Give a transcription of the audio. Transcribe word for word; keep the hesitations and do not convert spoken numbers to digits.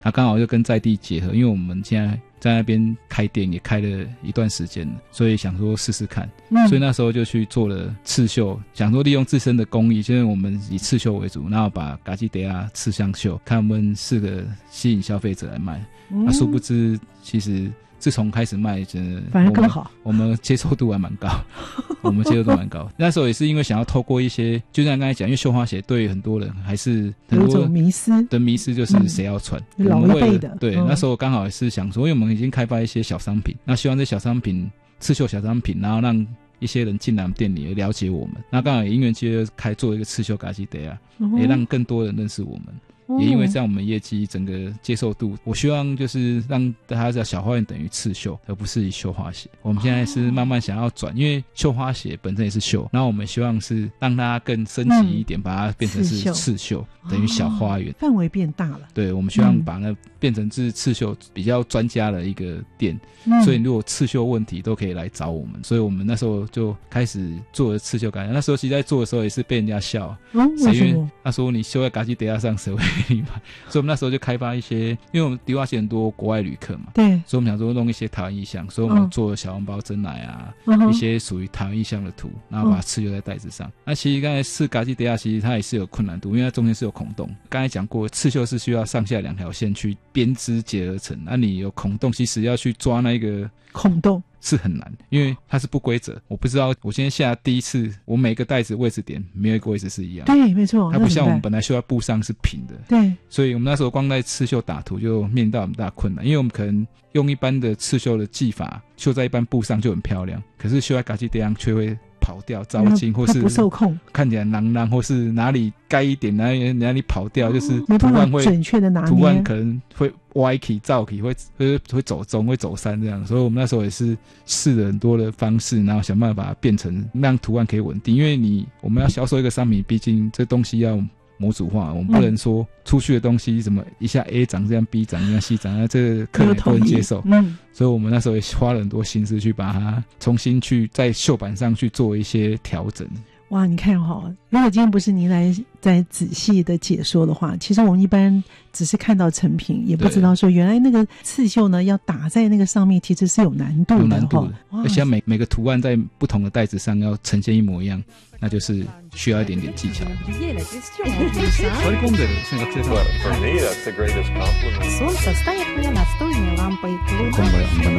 那刚好就跟在地结合，因为我们现在在那边开店也开了一段时间了，所以想说试试看、嗯、所以那时候就去做了刺绣，想说利用自身的工艺，就是我们以刺绣为主，然后把嘎吉德亚刺香绣看我们四个吸引消费者来卖、嗯、那殊不知其实自从开始卖真的反而更好， 我们接受度还蛮高我们接受度蛮高那时候也是因为想要透过一些就像刚才讲，因为绣花鞋对很多人还是很多有种迷思的迷思，就是谁要穿、 嗯、老一辈的对、嗯、那时候刚好也是想说因为我们已经开发一些小商品，那希望这小商品刺绣小商品然后让一些人进来店里了解我们，那刚好也因缘机会开做一个刺绣嘎吉德亚、嗯、也让更多人认识我们，也因为这样我们业绩整个接受度，我希望就是让大家知道小花园等于刺绣而不是以绣花鞋，我们现在是慢慢想要转、哦、因为绣花鞋本身也是绣，然后我们希望是让它更升级一点、嗯、把它变成是刺绣等于小花园、哦、 范围变大了， 对，我们希望把它变成是刺绣比较专家的一个店、嗯、所以如果刺绣问题都可以来找我们，所以我们那时候就开始做了刺绣感觉，那时候其实在做的时候也是被人家笑、 哦、为什么？ 他说你绣在嘎吉德亚上谁会给你买，所以我们那时候就开发一些，因为我们迪化街很多国外旅客嘛， 对， 所以我们想说弄一些台湾意象，所以我们做了小笼包蒸奶啊、嗯、一些属于台湾意象的图，然后把它刺绣在袋子上、嗯、那其实刚才刺嘎吉德亚其实它也是有困难度，因为它中间是有孔洞，刚才讲过刺绣是需要上下两条线去编织结而成，那你有孔洞其实要去抓那个孔洞是很难，因为它是不规则，我不知道我今天下第一次我每个袋子位置点没有一个位置是一样的， 对，没错， 它不像我们本来绣在布上是平的， 对， 所以我们那时候光在刺绣打图就面临到很大困难，因为我们可能用一般的刺绣的技法绣在一般布上就很漂亮，可是绣在嘎吉德亚却会跑掉糟筋，或是不受控， 看起来囊囊，或是哪里盖一点哪里哪里跑掉、哦、就是图案会准确的拿捏， 图案可能会歪起造起，会会会走中会走散这样，所以我们那时候也是试了很多的方式，然后想办法把它变成让图案可以稳定，因为你我们要销售一个商品，毕竟这东西要模组化，我们不能说出去的东西怎么一下 A 长这样 B 长这样 C 长，那这个客人也不能接受，嗯，所以我们那时候也花了很多心思去把它重新去在绣板上去做一些调整。 哇，你看哈、哦，如果今天不是您来再仔细的解说的话，其实我们一般只是看到成品，也不知道说原来那个刺绣呢要打在那个上面，其实是有难度的，有难度的， 而且每每个图案在不同的袋子上要呈现一模一样，那就是需要一点点技巧。 Сонце встає твоя настольні лампи.